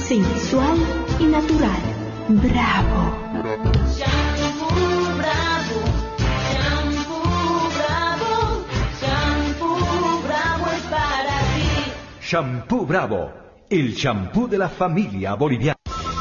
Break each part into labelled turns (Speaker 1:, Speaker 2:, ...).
Speaker 1: sensual y natural. Bravo.
Speaker 2: Shampoo Bravo, Shampoo Bravo, Shampoo Bravo es para ti.
Speaker 3: Shampoo Bravo, el shampoo de la familia boliviana.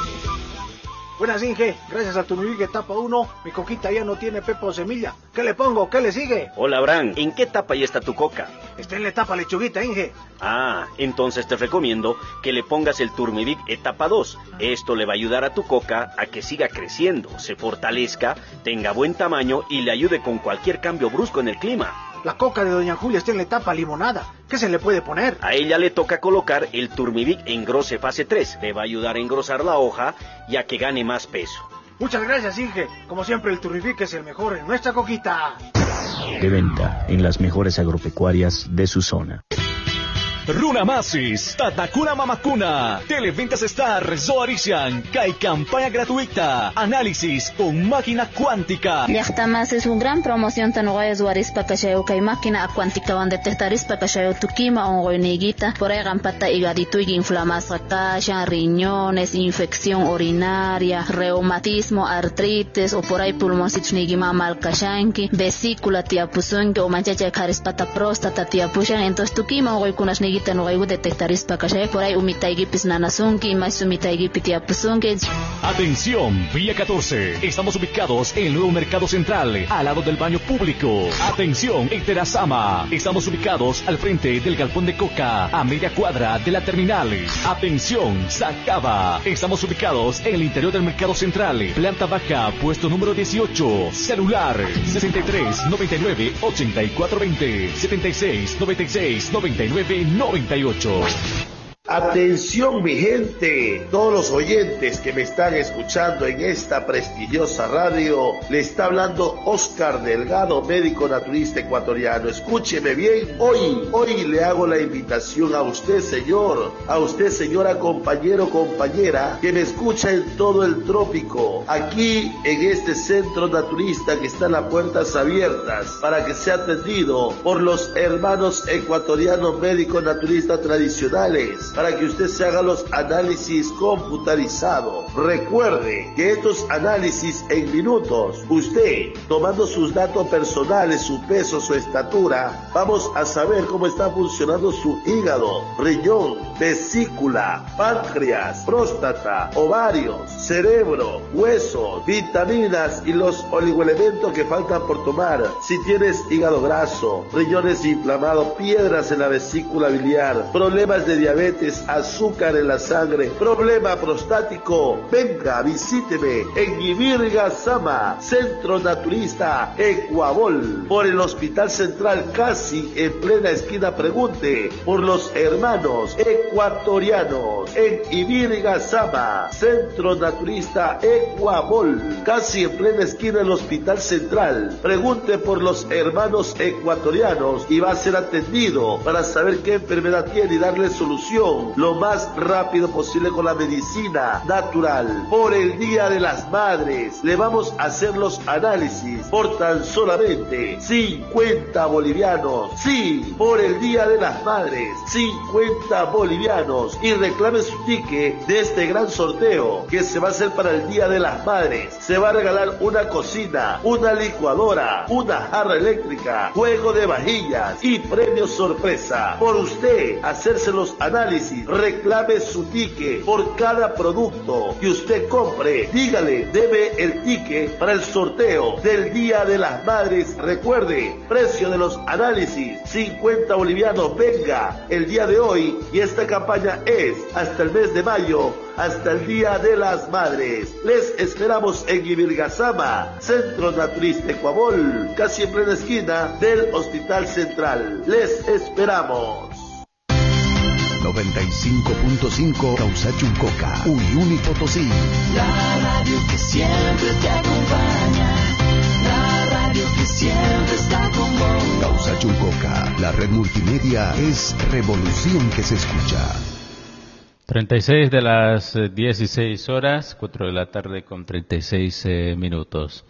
Speaker 4: Buenas, Inge. Gracias a Turmivic etapa 1, mi coquita ya no tiene pepa o semilla. ¿Qué le pongo? ¿Qué le sigue?
Speaker 5: Hola, Abraham. ¿En qué etapa ya está tu coca?
Speaker 4: Está en la etapa lechuguita, Inge.
Speaker 5: Ah, entonces te recomiendo que le pongas el Turmivic etapa 2. Esto le va a ayudar a tu coca a que siga creciendo, se fortalezca, tenga buen tamaño y le ayude con cualquier cambio brusco en el clima.
Speaker 4: La coca de Doña Julia está en la etapa limonada. ¿Qué se le puede poner?
Speaker 5: A ella le toca colocar el Turmivic Engrose fase 3. Le va a ayudar a engrosar la hoja y a que gane más peso.
Speaker 4: Muchas gracias, Inge. Como siempre, el Turmivic es el mejor en nuestra coquita.
Speaker 6: De venta en las mejores agropecuarias de su zona.
Speaker 7: Runamasis, Tatakuna Mamakuna, Televentas Star, Zoarician, Kai campaña gratuita, análisis con máquina cuántica.
Speaker 8: Llaqtamas es una gran promoción tanuaya Zoarispa Cachayo, Kai máquina cuántica van detectarispa Cachayo, Tukima ongoiniguita, por ahí gampata higadito y inflamación, cachan, riñones, infección urinaria, reumatismo, artritis, o por ahí pulmoncitos nigima mal cachanki, vesícula tiapuzunki, o manchacha carispata próstata tiapushan, entonces Tukima ongoikunas nigita no hay detectaris para que por ahí umitaigipis nanasunki más umitaigipitiapusunki.
Speaker 7: Atención, Vía 14. Estamos ubicados en el nuevo Mercado Central, al lado del baño público. Atención, en Terazama. Estamos ubicados al frente del galpón de coca, a media cuadra de la terminal. Atención, Sacaba. Estamos ubicados en el interior del Mercado Central, planta baja, puesto número 18. Celular 63 99 84 20 76 96 99 98.
Speaker 9: Atención mi gente, todos los oyentes que me están escuchando en esta prestigiosa radio, le está hablando Oscar Delgado, médico naturista ecuatoriano. Escúcheme bien, hoy le hago la invitación a usted señor, a usted señora, compañero, compañera, que me escucha en todo el trópico, aquí en este centro naturista que está en las puertas abiertas para que sea atendido por los hermanos ecuatorianos médicos naturistas tradicionales, para que usted se haga los análisis computarizados. Recuerde que estos análisis en minutos, usted tomando sus datos personales, su peso, su estatura, vamos a saber cómo está funcionando su hígado, riñón, vesícula, páncreas, próstata, ovarios, cerebro, huesos, vitaminas y los oligoelementos que faltan por tomar. Si tienes hígado graso, riñones inflamados, piedras en la vesícula biliar, problemas de diabetes, azúcar en la sangre, problema prostático, venga, visíteme en Ibirga Sama, Centro Naturista Ecuabol, por el Hospital Central, casi en plena esquina. Pregunte por los hermanos ecuatorianos en Ibirga Sama, Centro Naturista Ecuabol, casi en plena esquina del Hospital Central. Pregunte por los hermanos ecuatorianos y va a ser atendido para saber qué enfermedad tiene y darle solución lo más rápido posible con la medicina natural. Por el Día de las Madres le vamos a hacer los análisis por tan solamente 50 bolivianos. Sí, por el Día de las Madres, 50 bolivianos, y reclame su ticket de este gran sorteo que se va a hacer para el Día de las Madres. Se va a regalar una cocina, una licuadora, una jarra eléctrica, juego de vajillas y premio sorpresa. Por usted hacerse los análisis, reclame su ticket por cada producto que usted compre. Dígale, debe el ticket para el sorteo del Día de las Madres. Recuerde, precio de los análisis 50 bolivianos. Venga el día de hoy, y esta campaña es hasta el mes de mayo, hasta el Día de las Madres. Les esperamos en Ibirgasama, Centro Naturista Ecuabol, casi en plena esquina del Hospital Central. Les esperamos.
Speaker 6: 95.5 Causachuncoca, Uyuni Potosí.
Speaker 2: La radio que siempre te acompaña, la radio que siempre está con vos.
Speaker 6: Causachuncoca, la red multimedia es revolución que se escucha.
Speaker 10: 36 de las 16 horas, 4 de la tarde con 36 minutos.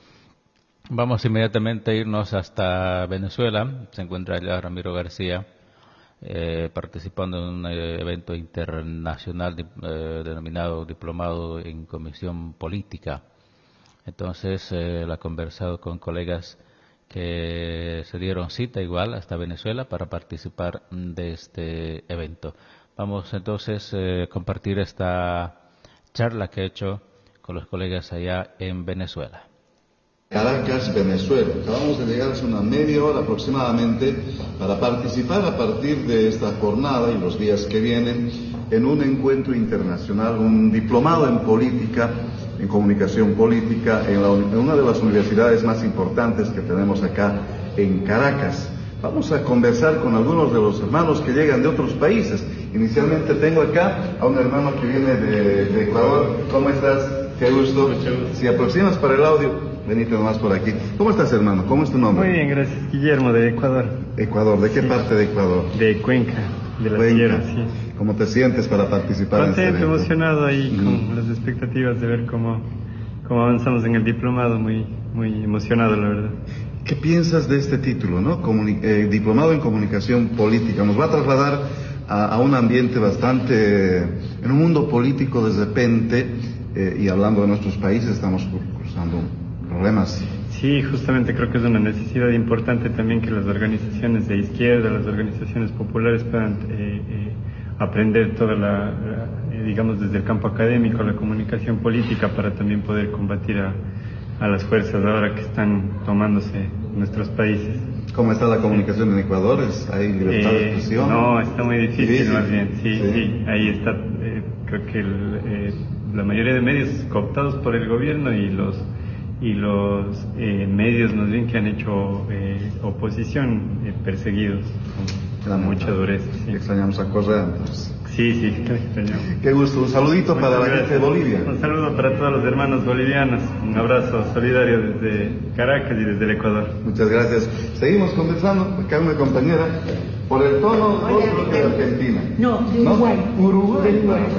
Speaker 10: Vamos inmediatamente a irnos hasta Venezuela. Se encuentra allá Ramiro García participando en un evento internacional denominado Diplomado en Comisión Política. Entonces, la he conversado con colegas que se dieron cita igual hasta Venezuela para participar de este evento. Vamos entonces a compartir esta charla que he hecho con los colegas allá en Venezuela.
Speaker 11: Caracas, Venezuela. Acabamos de llegar hace una media hora aproximadamente para participar a partir de esta jornada y los días que vienen en un encuentro internacional, un diplomado en política, en comunicación política, en una de las universidades más importantes que tenemos acá en Caracas. Vamos a conversar con algunos de los hermanos que llegan de otros países. Inicialmente tengo acá a un hermano que viene de Ecuador. ¿Cómo estás? Qué gusto. Mucho gusto. Si aproximas para el audio, venite nomás por aquí. ¿Cómo estás, hermano? ¿Cómo es tu nombre?
Speaker 12: Muy bien, gracias. Guillermo, de Ecuador.
Speaker 11: Ecuador. ¿De qué parte de Ecuador?
Speaker 12: De Cuenca, de la Sierra, sí.
Speaker 11: ¿Cómo te sientes para participar en este evento?
Speaker 12: Contento, emocionado ahí con las expectativas de ver cómo avanzamos en el diplomado. Muy emocionado, la verdad.
Speaker 11: ¿Qué piensas de este título, no? Diplomado en Comunicación Política. Nos va a trasladar a un ambiente bastante, en un mundo político de repente, y hablando de nuestros países, estamos cruzando problemas.
Speaker 12: Sí, justamente creo que es una necesidad importante también que las organizaciones de izquierda, las organizaciones populares puedan aprender toda digamos desde el campo académico, la comunicación política, para también poder combatir a las fuerzas ahora que están tomándose nuestros países.
Speaker 11: ¿Cómo está la comunicación en Ecuador? ¿Hay libertad de expresión?
Speaker 12: No, está muy difícil más bien, sí. Ahí está, creo que la mayoría de medios cooptados por el gobierno y los medios más bien que han hecho oposición perseguidos con mucha dureza. Sí.
Speaker 11: Extrañamos a Correa, entonces.
Speaker 12: Sí, extrañamos.
Speaker 11: Qué gusto. Un saludito para la gente de Bolivia.
Speaker 12: Un saludo para todos los hermanos bolivianos. Un abrazo solidario desde Caracas y desde el Ecuador.
Speaker 11: Muchas gracias. Seguimos conversando. Acá una compañera. Por el tono, otro de Argentina.
Speaker 13: No, de Uruguay.
Speaker 11: Uruguay.
Speaker 13: De Uruguay.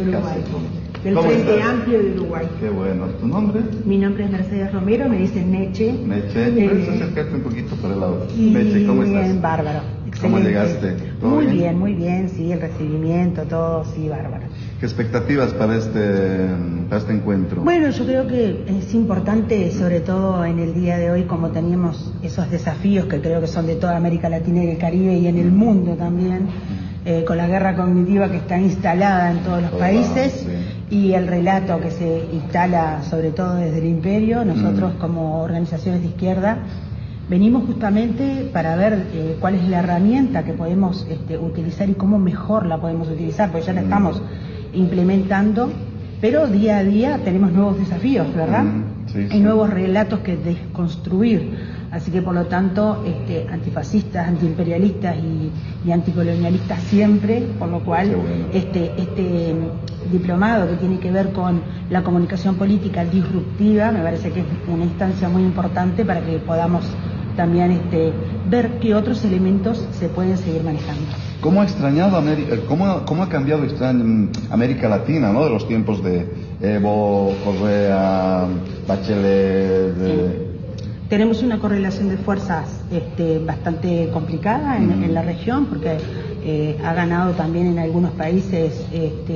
Speaker 13: Del Frente Amplio de Uruguay.
Speaker 11: Qué bueno. ¿Tu nombre?
Speaker 13: Mi nombre es Mercedes Romero, me dicen Meche.
Speaker 11: ¿Puedes acercarte un poquito por el lado? Meche, ¿cómo estás?
Speaker 13: Bien, bárbaro.
Speaker 11: ¿Cómo llegaste?
Speaker 13: Muy bien, sí, el recibimiento, todo, sí, bárbaro.
Speaker 11: ¿Qué expectativas para este encuentro?
Speaker 13: Bueno, yo creo que es importante, sobre todo en el día de hoy, como teníamos esos desafíos que creo que son de toda América Latina y el Caribe y en el mundo también, con la guerra cognitiva que está instalada en todos los países y el relato que se instala sobre todo desde el imperio. Nosotros como organizaciones de izquierda venimos justamente para ver cuál es la herramienta que podemos utilizar y cómo mejor la podemos utilizar, porque ya la estamos implementando, pero día a día tenemos nuevos desafíos, ¿verdad? Hay nuevos relatos que desconstruir. Así que por lo tanto, antifascistas, antiimperialistas y anticolonialistas siempre, por lo cual este diplomado que tiene que ver con la comunicación política disruptiva, me parece que es una instancia muy importante para que podamos también ver qué otros elementos se pueden seguir manejando.
Speaker 11: ¿Cómo ha extrañado cómo ha cambiado América Latina, ¿no? De los tiempos de Evo, Correa, Bachelet?
Speaker 13: Tenemos una correlación de fuerzas bastante complicada en la región, porque ha ganado también en algunos países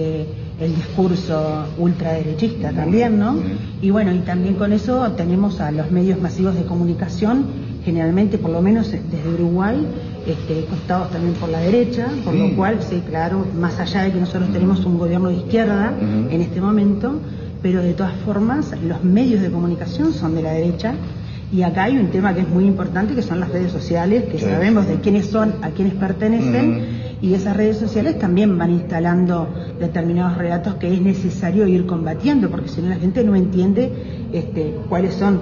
Speaker 13: el discurso ultraderechista también, ¿no? Y bueno, y también con eso tenemos a los medios masivos de comunicación, generalmente, por lo menos desde Uruguay, costados también por la derecha, por lo cual, sí, claro, más allá de que nosotros tenemos un gobierno de izquierda en este momento, pero de todas formas los medios de comunicación son de la derecha. Y acá hay un tema que es muy importante, que son las redes sociales, que sabemos de quiénes son, a quiénes pertenecen, y esas redes sociales también van instalando determinados relatos que es necesario ir combatiendo, porque si no la gente no entiende cuáles son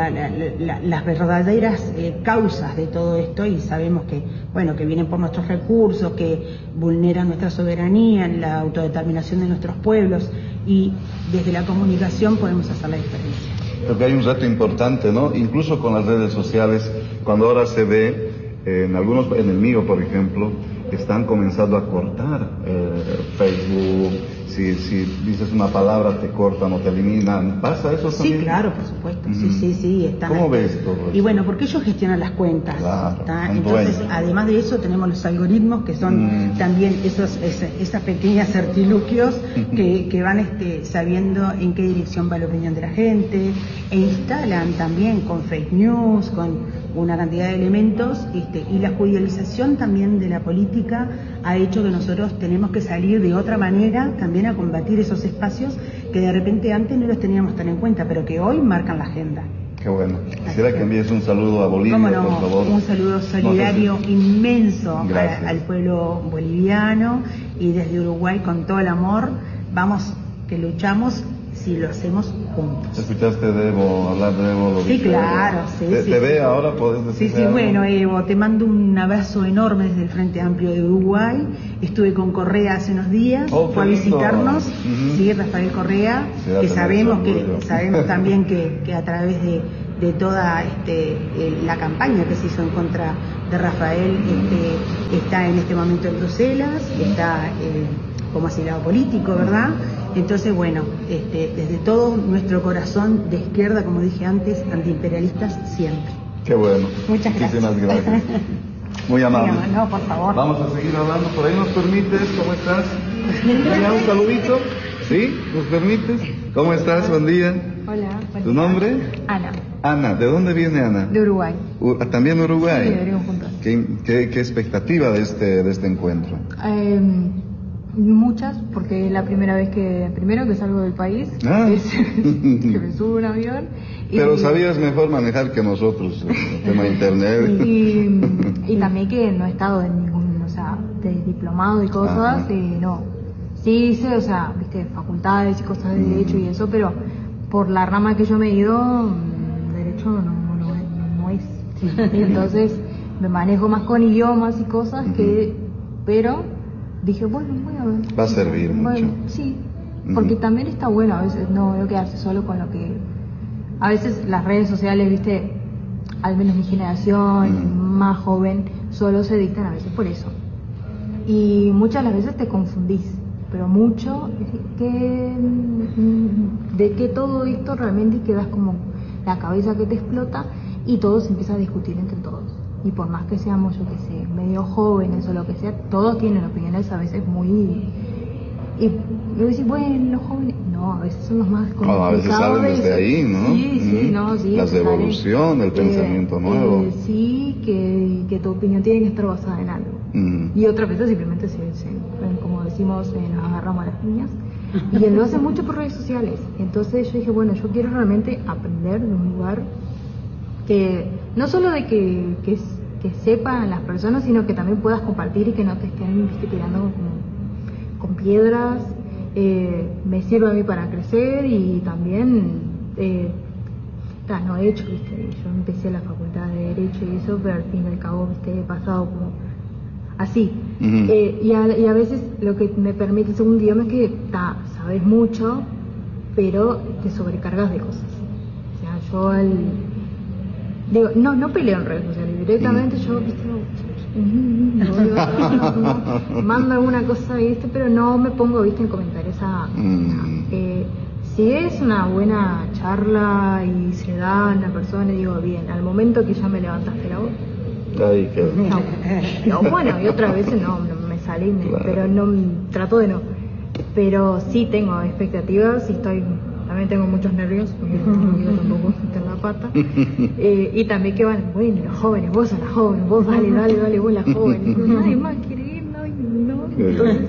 Speaker 13: las verdaderas causas de todo esto, y sabemos que vienen por nuestros recursos, que vulneran nuestra soberanía, la autodeterminación de nuestros pueblos, y desde la comunicación podemos hacer la diferencia.
Speaker 11: Creo que hay un reto importante, ¿no? Incluso con las redes sociales, cuando ahora se ve, en el mío, por ejemplo, están comenzando a cortar Facebook, si dices una palabra te cortan o te eliminan. ¿Pasa eso también?
Speaker 13: Sí, claro, por supuesto. Sí, están.
Speaker 11: ¿Cómo ves todo eso?
Speaker 13: Y bueno, porque ellos gestionan las cuentas.
Speaker 11: Claro,
Speaker 13: entonces, además de eso, tenemos los algoritmos que son también esas pequeñas artilugios que van sabiendo en qué dirección va la opinión de la gente, e instalan también con fake news, con una cantidad de elementos, y la judicialización también de la política ha hecho que nosotros tenemos que salir de otra manera también a combatir esos espacios que de repente antes no los teníamos tan en cuenta, pero que hoy marcan la agenda.
Speaker 11: Qué bueno. Quisiera que envíes un saludo a Bolivia,
Speaker 13: ¿cómo no?
Speaker 11: Por favor.
Speaker 13: Un saludo solidario inmenso al pueblo boliviano, y desde Uruguay con todo el amor, vamos, que luchamos si lo hacemos juntos.
Speaker 11: ¿Escuchaste de Evo, hablar de Evo?
Speaker 13: Sí, claro.
Speaker 11: ¿Te ve ahora? ¿Podés decir algo?
Speaker 13: Bueno, Evo, te mando un abrazo enorme desde el Frente Amplio de Uruguay. Estuve con Correa hace unos días, fue a visitarnos. Sí, Rafael Correa, que sabemos también que a través de toda la campaña que se hizo en contra de Rafael, está en este momento en Bruselas, está como asilado político, ¿verdad? Entonces, bueno, desde todo nuestro corazón de izquierda, como dije antes, antiimperialistas siempre.
Speaker 11: Qué bueno.
Speaker 13: Muchas gracias.
Speaker 11: Muchísimas gracias. Muy amable.
Speaker 13: No, por favor.
Speaker 11: Vamos a seguir hablando. ¿Por ahí nos permites? ¿Cómo estás? ¿Ya un saludito? ¿Sí? ¿Nos permites? ¿Cómo estás? Buen día.
Speaker 14: Hola.
Speaker 11: ¿Tu nombre?
Speaker 14: Ana.
Speaker 11: Ana. ¿De dónde viene Ana?
Speaker 14: De Uruguay.
Speaker 11: ¿También de Uruguay?
Speaker 14: Sí, venimos juntos.
Speaker 11: ¿Qué expectativa de este encuentro?
Speaker 14: Muchas, porque es la primera vez que salgo del país, que me subo a un avión.
Speaker 11: Pero sabías mejor manejar que nosotros el tema de internet.
Speaker 14: Y también que no he estado en ningún, de diplomado y cosas, no. Sí hice, viste, facultades y cosas de derecho y eso, pero por la rama que yo me he ido, derecho no es. Sí. Entonces me manejo más con idiomas y cosas pero dije, bueno, voy a ver.
Speaker 11: Va a servir mucho.
Speaker 14: Sí, porque también está bueno a veces no quedarse solo con lo que... A veces las redes sociales, viste, al menos mi generación, más joven, solo se dictan a veces por eso. Y muchas de las veces te confundís, pero mucho de que todo esto realmente quedas como la cabeza que te explota y todo se empieza a discutir entre todos. Y por más que seamos, yo que sé, medio jóvenes o lo que sea, todos tienen opiniones a veces muy... Y yo decía, bueno, los jóvenes... No, a veces son los más complicados.
Speaker 11: A veces salen desde ahí, ¿no?
Speaker 14: Sí.
Speaker 11: La devolución, el pensamiento nuevo.
Speaker 14: Sí, que tu opinión tiene que estar basada en algo. Y otras veces simplemente como decimos, nos agarramos a las piñas. Y él lo hace mucho por redes sociales. Entonces yo dije, bueno, yo quiero realmente aprender de un lugar que no solo de que sepan las personas, sino que también puedas compartir y que no te estén tirando con piedras. Me sirve a mí para crecer y también no he hecho, ¿viste? Yo empecé la facultad de Derecho y eso, pero al fin y al cabo, ¿viste? He pasado como así. Y a veces lo que me permite el segundo idioma es que sabes mucho, pero te sobrecargas de cosas. O sea, yo digo, no peleo en redes sociales, directamente yo, ¿viste? Mando alguna cosa, ¿viste? Pero no me pongo, ¿viste? En comentarios si es una buena charla y se da a la persona, digo, bien, al momento que ya me levantaste la voz.
Speaker 11: Ay, qué...
Speaker 14: No, bueno, y otras veces no me sale, claro. Pero trato de no. Pero sí tengo expectativas y también tengo muchos nervios, porque yo tampoco meter la pata. Y también que van, bueno, los jóvenes, vos sos la joven, vos dale, vos la joven. Nadie más quiere ir, no. Entonces,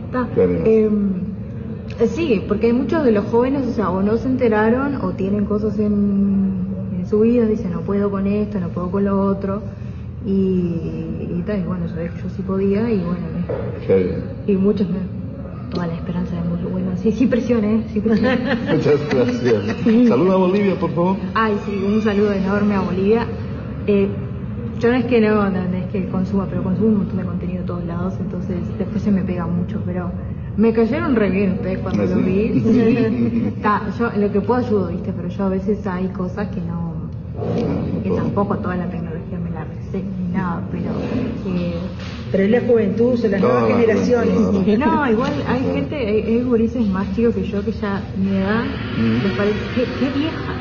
Speaker 14: sí, porque hay muchos de los jóvenes, o no se enteraron o tienen cosas en su vida, dicen, no puedo con esto, no puedo con lo otro. Y bueno, yo sí podía, y bueno, y muchos toda la esperanza de muy bueno. Sí, presione.
Speaker 11: Muchas gracias. Saluda a Bolivia, por favor.
Speaker 14: Ay, sí, un saludo enorme a Bolivia. Yo no es que consuma, pero consumo un montón de contenido de todos lados, entonces después se me pega mucho, pero me cayeron re bien ustedes cuando lo vi. Sí. Yo lo que puedo ayudo, ¿viste? Pero yo a veces hay cosas que que tampoco toda la tecnología me la receta ni nada, pero
Speaker 13: Pero es la juventud, son las nuevas generaciones.
Speaker 14: No, igual hay gente, hay gurises más chicos que yo que ya mi edad les parece, qué vieja.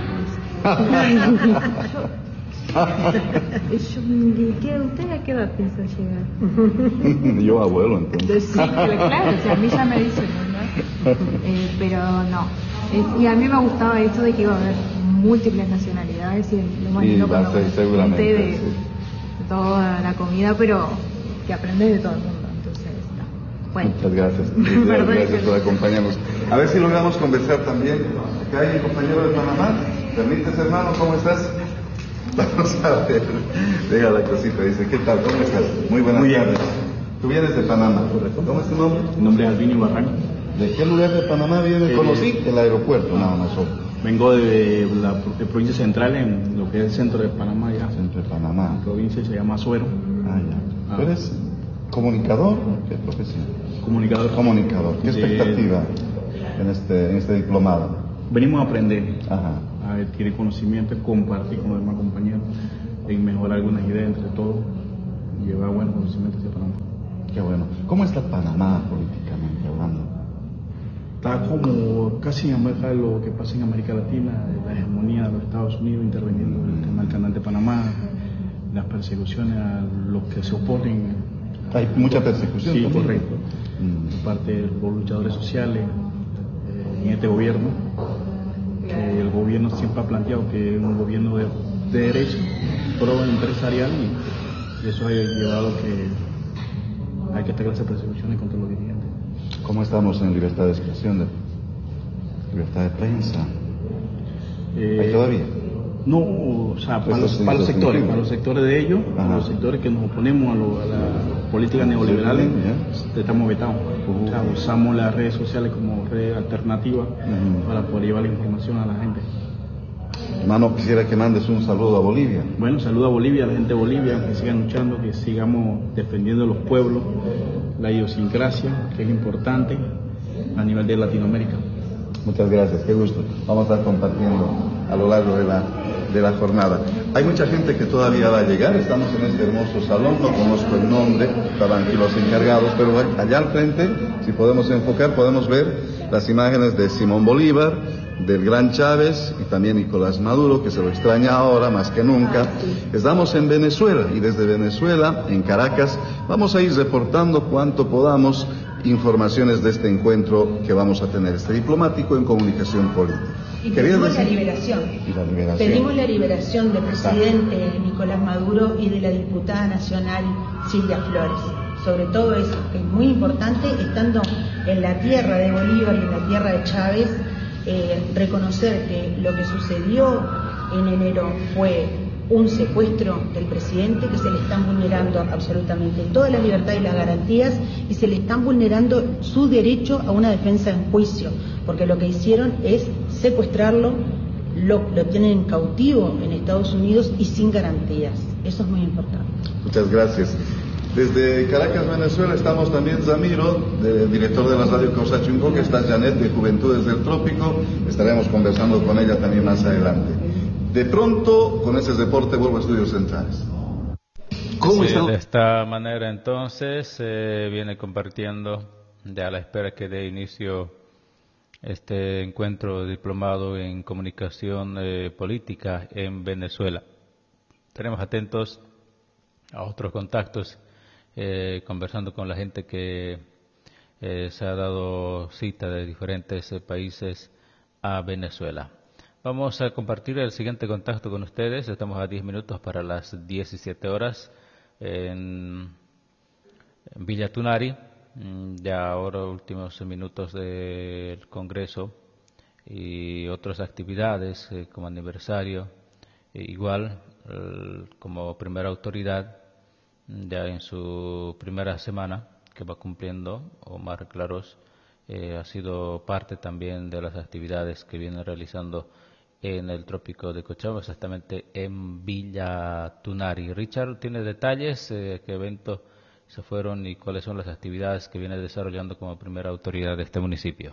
Speaker 14: ¿Usted a qué edad piensa llegar?
Speaker 11: Yo abuelo, entonces.
Speaker 14: Sí, claro, o sea, a mí ya me dicen, ¿no? Pero no. Y a mí me gustaba esto de que iba a haber múltiples nacionalidades y lo más lindo cuando
Speaker 11: seguramente
Speaker 14: de toda la comida, pero que aprendes de todo el mundo. Entonces, no. Bueno.
Speaker 11: Muchas gracias. Gracias por acompañarnos. A ver si logramos conversar también. Acá hay un compañero de Panamá. ¿Permites, hermano? ¿Cómo estás? Vamos a ver. Deja la cosita. Dice, ¿qué tal? ¿Cómo estás? Muy buenas tardes. Tú vienes de Panamá, ¿correcto? ¿Cómo es tu nombre?
Speaker 15: Mi nombre es Albino Barranco.
Speaker 11: ¿De qué lugar de Panamá vienes? Conocí el aeropuerto, nada más.
Speaker 15: Vengo de la provincia central, en lo que es el centro de Panamá. Ya.
Speaker 11: Centro de Panamá.
Speaker 15: La provincia se llama Azuero.
Speaker 11: Ya. ¿Tú eres comunicador o qué profesión?
Speaker 15: Comunicador.
Speaker 11: Comunicador. ¿Qué expectativa en este diplomado?
Speaker 15: Venimos a aprender, a adquirir conocimiento, compartir con los demás compañeros, en mejorar algunas ideas entre todos y llevar buenos conocimientos hacia Panamá.
Speaker 11: Qué bueno. ¿Cómo está Panamá políticamente hablando?
Speaker 15: Está como casi en lo que pasa en América Latina, la hegemonía de los Estados Unidos interviniendo en el canal de Panamá, las persecuciones a los que se oponen.
Speaker 11: Hay mucha persecución.
Speaker 15: Sí, correcto. Por parte de los luchadores sociales en este gobierno. El gobierno siempre ha planteado que es un gobierno de derecho, pro empresarial, y eso ha llevado a que hay que esta clase de persecuciones contra los dirigentes.
Speaker 11: ¿Cómo estamos en libertad de expresión, libertad de prensa? ¿Hay todavía?
Speaker 15: No, o sea, para los sectores de ellos, para los sectores que nos oponemos a la política neoliberales, estamos vetados. O sea, usamos las redes sociales como red alternativa para poder llevar la información a la gente.
Speaker 11: Hermano, quisiera que mandes un saludo a Bolivia.
Speaker 15: Bueno, saludo a Bolivia, a la gente de Bolivia, que sigan luchando, que sigamos defendiendo los pueblos, la idiosincrasia, que es importante a nivel de Latinoamérica.
Speaker 11: Muchas gracias, qué gusto. Vamos a estar compartiendo a lo largo de la jornada. Hay mucha gente que todavía va a llegar, estamos en este hermoso salón, no conozco el nombre, estaban aquí los encargados, pero allá al frente, si podemos enfocar, podemos ver las imágenes de Simón Bolívar, del gran Chávez y también Nicolás Maduro, que se lo extraña ahora más que nunca. Estamos en Venezuela y desde Venezuela, en Caracas, vamos a ir reportando cuanto podamos informaciones de este encuentro que vamos a tener, este diplomático en comunicación política.
Speaker 16: Y pedimos la liberación. Pedimos la liberación del presidente Nicolás Maduro y de la diputada nacional Silvia Flores. Sobre todo eso, que es muy importante, estando en la tierra de Bolívar y en la tierra de Chávez, reconocer que lo que sucedió en enero fue un secuestro del presidente, que se le están vulnerando absolutamente todas las libertades y las garantías, y se le están vulnerando su derecho a una defensa en juicio, porque lo que hicieron es secuestrarlo, lo tienen cautivo en Estados Unidos y sin garantías. Eso es muy importante.
Speaker 11: Muchas gracias. Desde Caracas, Venezuela, estamos también Ramiro, director de la radio Causa Chunco, que está Janet de Juventudes del Trópico. Estaremos conversando con ella también más adelante. De pronto, con ese reporte, vuelvo a Estudios Centrales.
Speaker 10: ¿Cómo está? De esta manera, entonces, viene compartiendo, de a la espera que dé inicio este encuentro diplomado en comunicación política en Venezuela. Estaremos atentos a otros contactos, conversando con la gente que se ha dado cita de diferentes países a Venezuela. Vamos a compartir el siguiente contacto con ustedes. Estamos a 10 minutos para las 17 horas en Villa Tunari. Ya ahora últimos minutos del Congreso y otras actividades como aniversario, igual como primera autoridad, ya en su primera semana que va cumpliendo, Omar Claros ha sido parte también de las actividades que viene realizando en el trópico de Cochabamba, exactamente en Villa Tunari. Richard tiene detalles, qué eventos se fueron y cuáles son las actividades que viene desarrollando como primera autoridad de este municipio.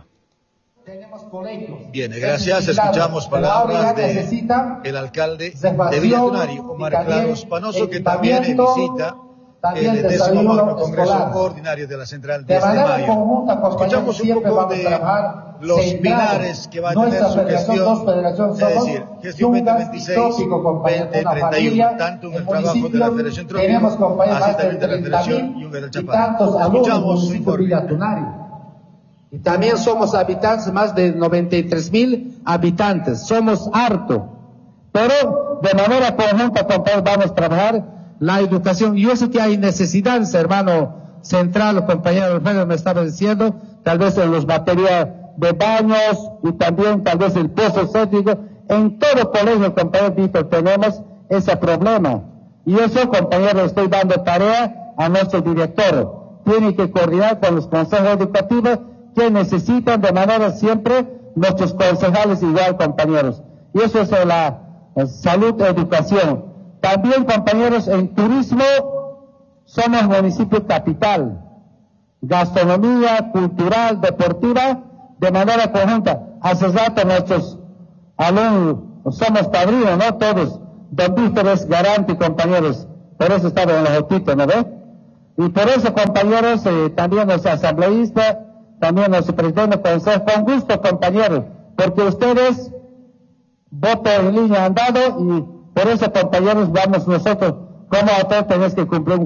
Speaker 17: Bien, gracias. Escuchamos palabras del alcalde de Villa Tunari, Omar Claros Panoso, que también visita el 19º Congreso Ordinario de la Central de este mayo. Escuchamos un poco de los pilares que va a tener su gestión, es decir, gestión 2026, 2031, tanto en el trabajo de la Federación Trujillo, así también de la Federación Yunga del Chapare. Escuchamos su informe.
Speaker 18: Y también somos habitantes, más de 93,000 habitantes, somos harto, pero de manera conjunta, compañeros, vamos a trabajar la educación. Yo sé que hay necesidades, hermano Central, compañero Alfredo me estaba diciendo, tal vez en los baterías de baños y también tal vez el pozo séptico. En todo colegio, compañero Víctor, tenemos ese problema. Y eso, compañero, estoy dando tarea a nuestro director. Tiene que coordinar con los consejos educativos que necesitan de manera siempre nuestros concejales igual, compañeros. Y eso es la salud, educación. También, compañeros, en turismo somos municipio capital. Gastronomía, cultural, deportiva, de manera conjunta. Hace rato nuestros alumnos somos padrinos, ¿no? Todos. Don Víctor es garante, compañeros. Por eso estaba en los ojitos, ¿no ve? Y por eso, compañeros, también los asambleístas, también nuestro presidente del consejo, con gusto, compañeros, porque ustedes voto en línea han dado y por eso, compañeros, vamos nosotros como autores tenemos que cumplir